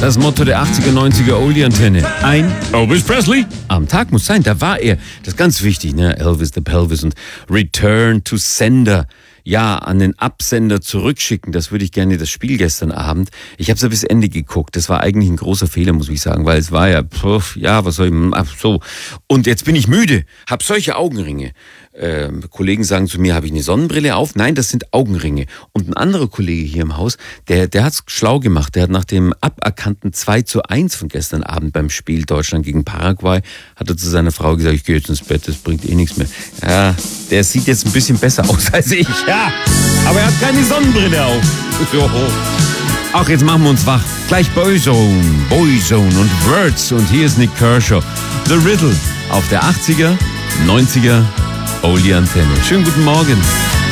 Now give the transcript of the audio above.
Das Motto der 80er, 90er Oldie-Antenne. Ein Elvis Presley am Tag muss sein. Da war er. Das ist ganz wichtig, ne? Elvis the Pelvis und Return to Sender. Ja, an den Absender zurückschicken, das würde ich gerne, das Spiel gestern Abend. Ich habe es ja bis Ende geguckt. Das war eigentlich ein großer Fehler, muss ich sagen, weil es war ja, was soll ich, so. Und jetzt bin ich müde, habe solche Augenringe. Kollegen sagen zu mir, habe ich eine Sonnenbrille auf? Nein, das sind Augenringe. Und ein anderer Kollege hier im Haus, der hat's schlau gemacht. Der hat nach dem aberkannten 2:1 von gestern Abend beim Spiel Deutschland gegen Paraguay, hat er zu seiner Frau gesagt, ich gehe jetzt ins Bett, das bringt eh nichts mehr. Ja, der sieht jetzt ein bisschen besser aus als ich. Ja, aber er hat keine Sonnenbrille auf. Ach, jetzt machen wir uns wach. Gleich Boyzone und Words. Und hier ist Nick Kershaw. The Riddle auf der 80er, 90er Oldie-Antenne. Schönen guten Morgen.